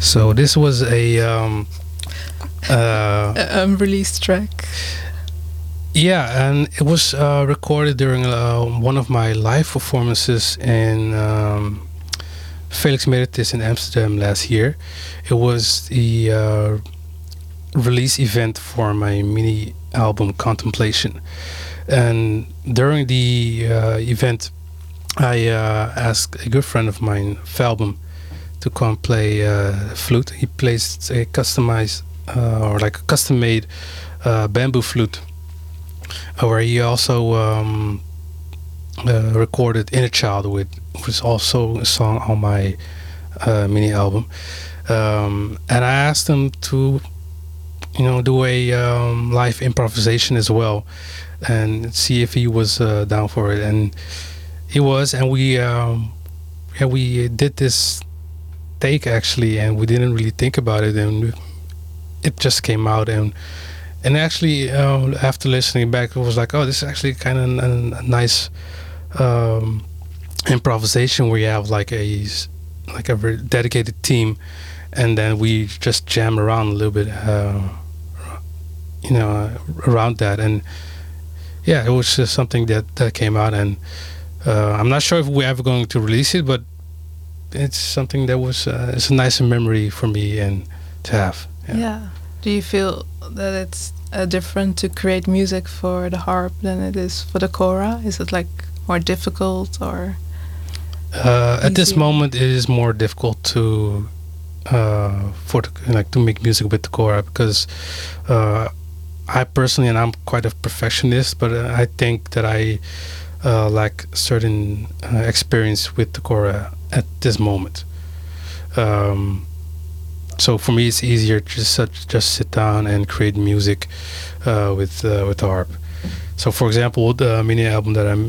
So this was Unreleased track. yeah, and it was recorded during one of my live performances in Felix Meritis in Amsterdam last year. It was the release event for my mini album Contemplation, and during the event, I asked a good friend of mine, Falbum, to come play flute. He plays a customized or like a custom-made bamboo flute, where he also recorded Inner Child with, which is also a song on my mini album. And I asked him to, do a live improvisation as well, and see if he was down for it. And he was, and we did this take actually, and we didn't really think about it, and it just came out. And actually, after listening back, it was like, oh, this is actually kind of a nice improvisation where you have like a very dedicated team, and then we just jam around a little bit, around that. And yeah, it was just something that came out, and I'm not sure if we're ever going to release it, but it's something that was it's a nice memory for me and to have. Yeah. Do you feel that it's different to create music for the harp than it is for the kora? Is it like more difficult or? At this moment, it is more difficult to to make music with the kora, because I personally, and I'm quite a perfectionist, but I think that I lack certain experience with the kora at this moment. So for me, it's easier to just sit down and create music with the harp. So, for example, the mini album that